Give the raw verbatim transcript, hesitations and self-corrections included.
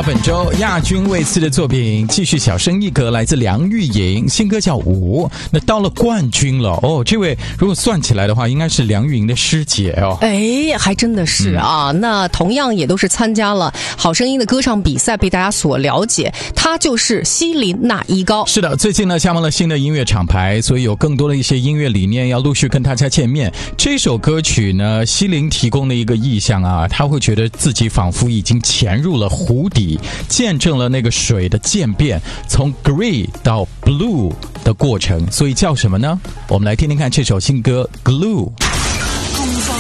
了本周亚军位次的作品，继续小声一格，来自梁钰莹，新歌叫《舞》。那到了冠军了哦，这位如果算起来的话，应该是梁钰莹的师姐哦。 哎，还真的是啊、嗯。那同样也都是参加了好声音的歌唱比赛，被大家所了解。她就是希林娜依高。 是的，最近呢加盟了新的音乐厂牌，所以有更多的一些音乐理念要陆续跟大家见面。这首歌曲呢，希林提供的一个意象啊，他会觉得自己仿佛已经潜入了湖底，见证了那个水的渐变，从 grey 到 blue 的过程，所以叫什么呢？我们来听听看这首新歌 Glue。